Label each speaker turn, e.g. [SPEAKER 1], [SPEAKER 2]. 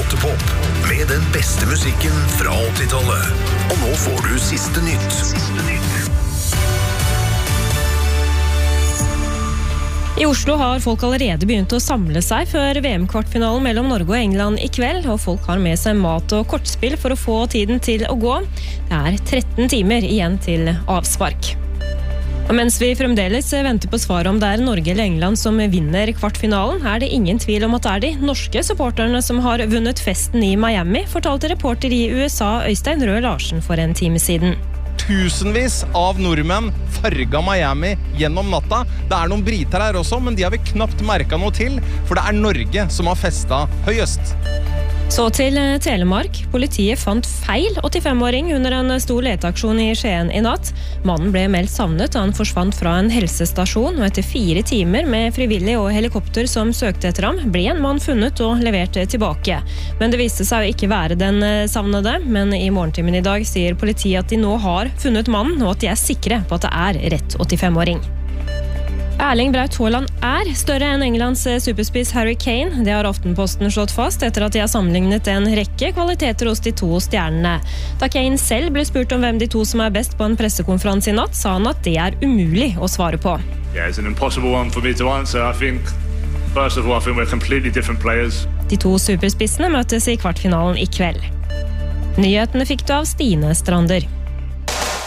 [SPEAKER 1] Åttepop med den beste musikken fra 80-tallet. Og nå får du siste nytt.
[SPEAKER 2] I Oslo har folk allerede begynt å samle seg før VM-kvartfinalen mellom Norge og England i kveld, og folk har med seg mat og kortspill for å få tiden til å gå. Det er 13 timer igjen til avspark. Og mens vi fremdeles venter på svar om det er Norge eller England som vinner kvartfinalen, er det ingen tvil om at det er de norske supporterne som har vunnet festen i Miami, fortalte reporter i USA Øystein Røe Larsen for en time siden.
[SPEAKER 3] Tusenvis av nordmenn farga Miami gjennom natta. Det er noen briter her også, men de har vi knapt merket noe til, for det er Norge som har festet høyest.
[SPEAKER 2] Så til Telemark. Politiet fant feil 85-åring under en stor leteaksjon i Skien i natt. Mannen ble meldt savnet da han forsvant fra en helsestasjon, og etter 4 timer med frivillig og helikopter som søkte etter ham, ble en mann funnet og levert tilbake. Men det viste seg å ikke være den savnede, men i morgentimen i dag sier politiet at de nå har funnet mannen, og at de er sikre på at det er rett 85-åring. Erling Braut Haaland er større enn Englands superspiss Harry Kane. Det har Aftenposten slått fast etter at de har sammenlignet en rekke kvaliteter hos de to stjernene. Da Kane selv ble spurt om hvem de to som er best på en pressekonferanse i natt, sa han at det er umulig å svare på.
[SPEAKER 4] Yeah, it's an impossible one for me to answer. I think, first of all, I think we're completely different players.
[SPEAKER 2] De to superspissene møtes i kvartfinalen i kveld. Nyhetene fikk du av Stine Strander.